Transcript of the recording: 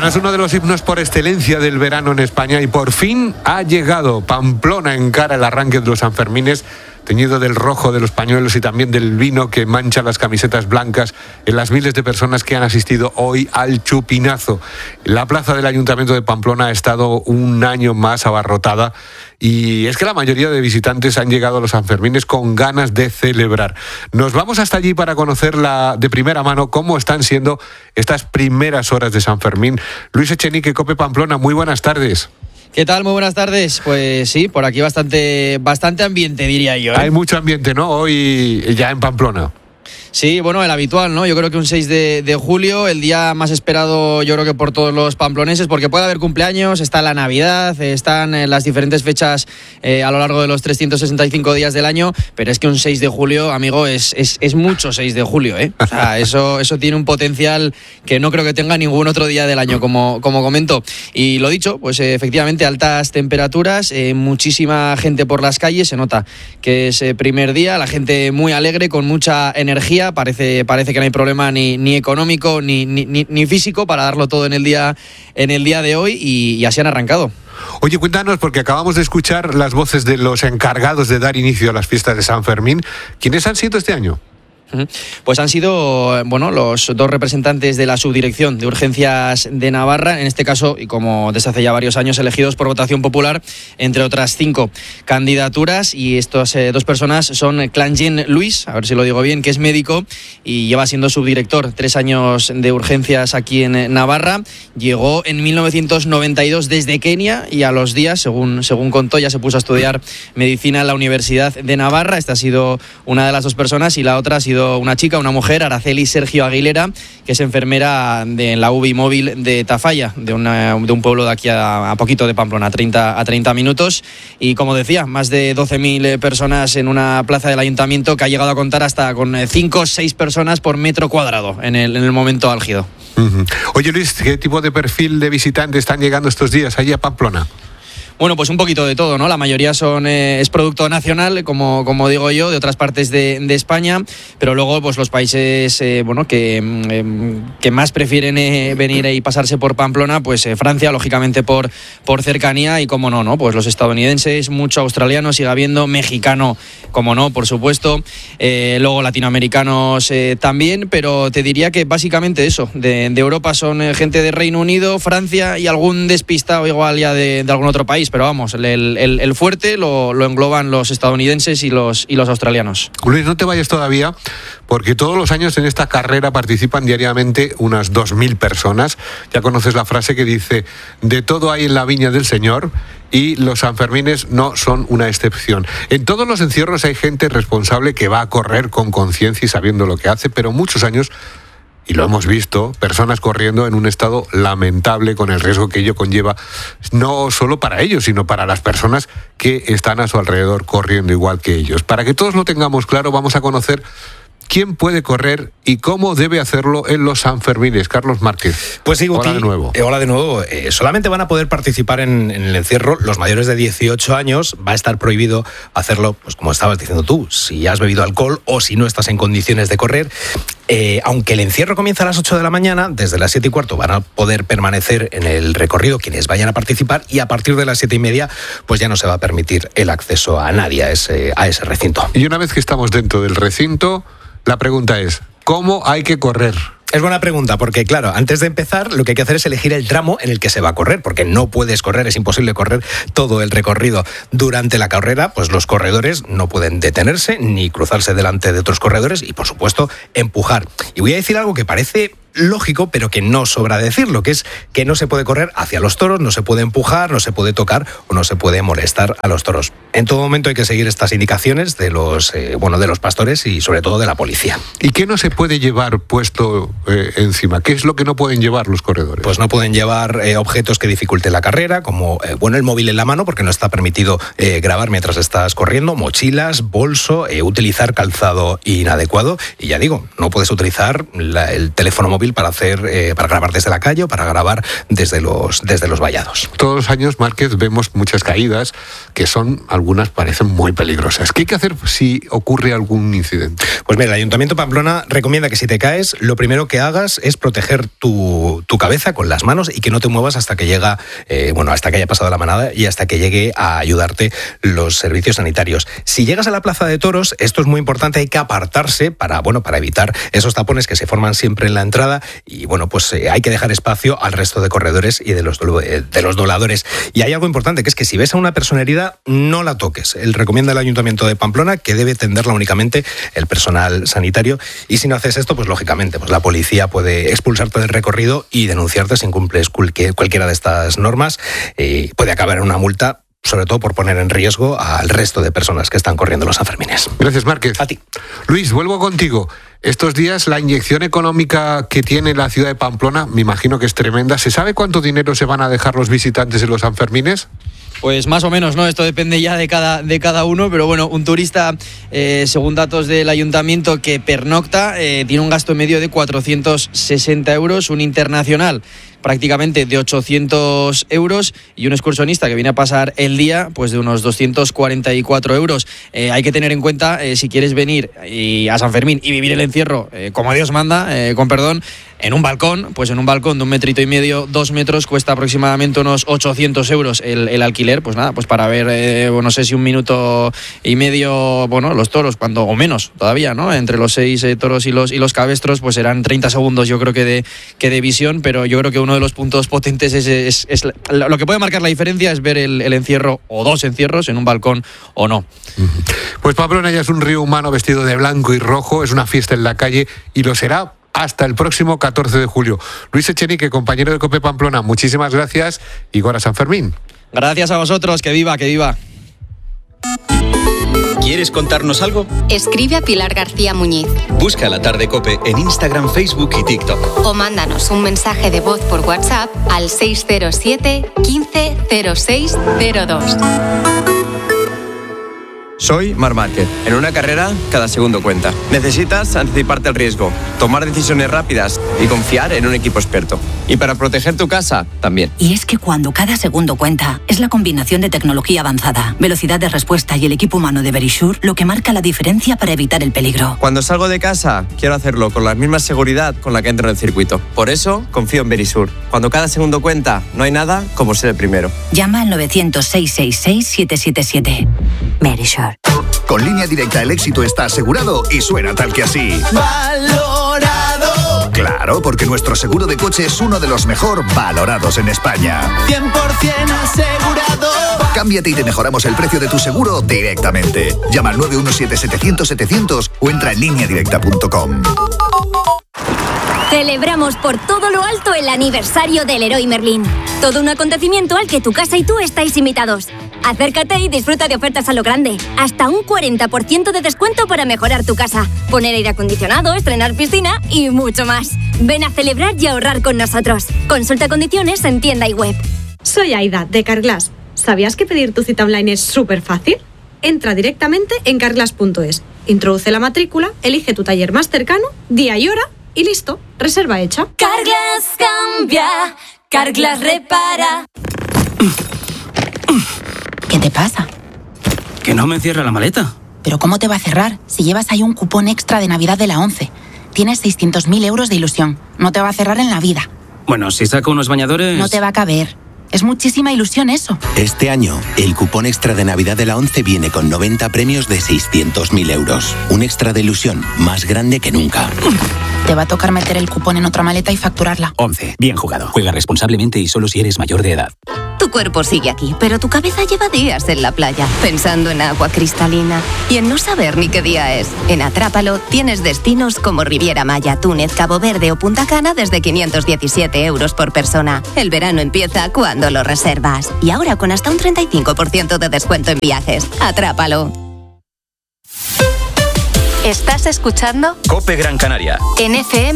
Bueno, es uno de los himnos por excelencia del verano en España y por fin ha llegado. Pamplona encara el arranque de los Sanfermines, teñido del rojo de los pañuelos y también del vino que mancha las camisetas blancas en las miles de personas que han asistido hoy al chupinazo. La plaza del Ayuntamiento de Pamplona ha estado un año más abarrotada y es que la mayoría de visitantes han llegado a los Sanfermines con ganas de celebrar. Nos vamos hasta allí para conocer de primera mano cómo están siendo estas primeras horas de San Fermín. Luis Echenique, COPE Pamplona, muy buenas tardes. ¿Qué tal? Muy buenas tardes. Pues sí, por aquí bastante ambiente, diría yo, ¿eh? Hay mucho ambiente, ¿no? Hoy ya en Pamplona. Sí, bueno, el habitual, ¿no? Yo creo que un 6 de julio, el día más esperado, yo creo que por todos los pamploneses, porque puede haber cumpleaños, está la Navidad, están las diferentes fechas a lo largo de los 365 días del año, pero es que un 6 de julio, amigo, es mucho 6 de julio, ¿eh? O sea, eso tiene un potencial que no creo que tenga ningún otro día del año, como comento. Y lo dicho, pues efectivamente, altas temperaturas, muchísima gente por las calles, se nota que es primer día, la gente muy alegre, con mucha energía. Parece que no hay problema ni económico ni físico para darlo todo en el día de hoy y así han arrancado. Oye, cuéntanos, porque acabamos de escuchar las voces de los encargados de dar inicio a las fiestas de San Fermín. ¿Quiénes han sido este año? Pues han sido, bueno, los dos representantes de la Subdirección de Urgencias de Navarra, en este caso, y como desde hace ya varios años, elegidos por votación popular, entre otras 5 candidaturas, y estas dos personas son Clangin Luis, a ver si lo digo bien, que es médico y lleva siendo subdirector 3 años de urgencias aquí en Navarra. Llegó en 1992 desde Kenia y a los días, según contó, ya se puso a estudiar medicina en la Universidad de Navarra. Esta ha sido una de las dos personas y la otra ha sido una mujer, Araceli Sergio Aguilera, que es enfermera en la UBI móvil de Tafalla, de un pueblo de aquí a poquito de Pamplona, a 30 minutos. Y como decía, más de 12.000 personas en una plaza del ayuntamiento que ha llegado a contar hasta con 5 o 6 personas por metro cuadrado en el momento álgido. Uh-huh. Oye, Luis, ¿qué tipo de perfil de visitantes están llegando estos días allí a Pamplona? Bueno, pues un poquito de todo, ¿no? La mayoría es producto nacional, como digo yo, de otras partes de España, pero luego pues los países que más prefieren venir y pasarse por Pamplona, pues Francia, lógicamente por cercanía, y como no, pues los estadounidenses, mucho australiano, sigue habiendo, mexicano, como no, por supuesto, luego latinoamericanos también, pero te diría que básicamente eso, de Europa son gente de Reino Unido, Francia y algún despistado igual ya de algún otro país. Pero vamos, el fuerte lo engloban los estadounidenses y los australianos. Luis, no te vayas todavía, porque todos los años en esta carrera participan diariamente unas 2.000 personas. Ya conoces la frase que dice: de todo hay en la viña del Señor, y los Sanfermines no son una excepción. En todos los encierros hay gente responsable que va a correr con conciencia y sabiendo lo que hace, pero muchos años, y lo hemos visto, personas corriendo en un estado lamentable con el riesgo que ello conlleva, no solo para ellos, sino para las personas que están a su alrededor corriendo igual que ellos. Para que todos lo tengamos claro, vamos a conocer quién puede correr y cómo debe hacerlo en los Sanfermines. Carlos Márquez. Pues sí, Guti, hola de nuevo. Hola de nuevo. Solamente van a poder participar en el encierro los mayores de 18 años. Va a estar prohibido hacerlo, pues como estabas diciendo tú, si has bebido alcohol o si no estás en condiciones de correr. Aunque el encierro comienza a las 8 de la mañana, desde las 7:15 van a poder permanecer en el recorrido quienes vayan a participar, y a partir de las 7:30 pues ya no se va a permitir el acceso a nadie a ese recinto. Y una vez que estamos dentro del recinto, la pregunta es: ¿cómo hay que correr? Es buena pregunta, porque claro, antes de empezar lo que hay que hacer es elegir el tramo en el que se va a correr, porque no puedes correr, es imposible correr todo el recorrido. Durante la carrera, pues los corredores no pueden detenerse ni cruzarse delante de otros corredores y, por supuesto, empujar. Y voy a decir algo que parece lógico, pero que no sobra decirlo, que es que no se puede correr hacia los toros, no se puede empujar, no se puede tocar o no se puede molestar a los toros. En todo momento hay que seguir estas indicaciones de los pastores y sobre todo de la policía. ¿Y qué no se puede llevar puesto encima? ¿Qué es lo que no pueden llevar los corredores? Pues no pueden llevar objetos que dificulten la carrera, como el móvil en la mano, porque no está permitido grabar mientras estás corriendo, mochilas, bolso, utilizar calzado inadecuado, y ya digo, no puedes utilizar el teléfono móvil para grabar desde la calle o para grabar desde los vallados. Todos los años, Márquez, vemos muchas caídas que son algunas algunas parecen muy peligrosas. ¿Qué hay que hacer si ocurre algún incidente? Pues mira, el Ayuntamiento de Pamplona recomienda que si te caes, lo primero que hagas es proteger tu cabeza con las manos y que no te muevas hasta que hasta que haya pasado la manada y hasta que llegue a ayudarte los servicios sanitarios. Si llegas a la Plaza de Toros, esto es muy importante, hay que apartarse para evitar esos tapones que se forman siempre en la entrada y hay que dejar espacio al resto de corredores y de los dobladores. Y hay algo importante, que es que si ves a una persona herida, no la toques. Recomienda el Ayuntamiento de Pamplona que debe atenderla únicamente el personal sanitario, y si no haces esto, pues lógicamente la policía puede expulsarte del recorrido y denunciarte si incumples cualquiera de estas normas. Puede acabar en una multa, sobre todo por poner en riesgo al resto de personas que están corriendo los Sanfermines. Gracias, Márquez. A ti. Luis, vuelvo contigo. Estos días la inyección económica que tiene la ciudad de Pamplona, me imagino que es tremenda. ¿Se sabe cuánto dinero se van a dejar los visitantes en los Sanfermines? Pues más o menos, ¿no? Esto depende ya de cada uno, pero bueno, un turista, según datos del ayuntamiento, que pernocta, tiene un gasto medio de 460 euros, un internacional prácticamente de 800 euros y un excursionista que viene a pasar el día pues de unos 244 euros. Hay que tener en cuenta, si quieres venir a San Fermín y vivir el encierro como Dios manda, con perdón, en un balcón de 1,5 metros, 2 metros, cuesta aproximadamente unos 800 euros el alquiler, pues nada, pues para ver, no sé si 1 minuto y medio, los toros, o menos todavía, ¿no? Entre los 6 toros y los cabestros, pues serán 30 segundos yo creo que de visión, pero yo creo que uno de los puntos potentes es lo que puede marcar la diferencia es ver el encierro o 2 encierros en un balcón o no. Pues Pamplona ya es un río humano vestido de blanco y rojo, es una fiesta en la calle y lo será hasta el próximo 14 de julio. Luis Echenique, compañero de COPE Pamplona, muchísimas gracias y Gora San Fermín. Gracias a vosotros, que viva, que viva. ¿Quieres contarnos algo? Escribe a Pilar García Muñiz. Busca La Tarde COPE en Instagram, Facebook y TikTok. O mándanos un mensaje de voz por WhatsApp al 607 15 06 02. Soy Marc Márquez. En una carrera, cada segundo cuenta. Necesitas anticiparte al riesgo, tomar decisiones rápidas y confiar en un equipo experto. Y para proteger tu casa, también. Y es que cuando cada segundo cuenta, es la combinación de tecnología avanzada, velocidad de respuesta y el equipo humano de Verisure lo que marca la diferencia para evitar el peligro. Cuando salgo de casa, quiero hacerlo con la misma seguridad con la que entro en el circuito. Por eso, confío en Verisure. Cuando cada segundo cuenta, no hay nada como ser el primero. Llama al 900-666-777. Verisure. Con Línea Directa el éxito está asegurado y suena tal que así. ¡Valorado! Claro, porque nuestro seguro de coche es uno de los mejor valorados en España. 100% asegurado. Cámbiate y te mejoramos el precio de tu seguro directamente. Llama al 917-700-700 o entra en lineadirecta.com. Celebramos por todo lo alto el aniversario del Leroy Merlin. Todo un acontecimiento al que tu casa y tú estáis invitados. Acércate y disfruta de ofertas a lo grande. Hasta un 40% de descuento para mejorar tu casa, poner aire acondicionado, estrenar piscina y mucho más. Ven a celebrar y ahorrar con nosotros. Consulta condiciones en tienda y web. Soy Aida, de Carglass. ¿Sabías que pedir tu cita online es súper fácil? Entra directamente en carglass.es, introduce la matrícula, elige tu taller más cercano, día y hora y listo, reserva hecha. Carglass cambia, Carglass repara. ¿Qué te pasa? Que no me cierra la maleta. ¿Pero cómo te va a cerrar si llevas ahí un cupón extra de Navidad de la 11? Tienes 600.000 euros de ilusión. No te va a cerrar en la vida. Bueno, si saco unos bañadores... No te va a caber. Es muchísima ilusión eso. Este año, el cupón extra de Navidad de la 11 viene con 90 premios de 600.000 euros. Un extra de ilusión más grande que nunca. Te va a tocar meter el cupón en otra maleta y facturarla. 11. Bien jugado. Juega responsablemente y solo si eres mayor de edad. Tu cuerpo sigue aquí, pero tu cabeza lleva días en la playa, pensando en agua cristalina y en no saber ni qué día es. En Atrápalo tienes destinos como Riviera Maya, Túnez, Cabo Verde o Punta Cana desde 517 euros por persona. El verano empieza cuando lo reservas. Y ahora con hasta un 35% de descuento en viajes. Atrápalo. ¿Estás escuchando? COPE Gran Canaria. En FM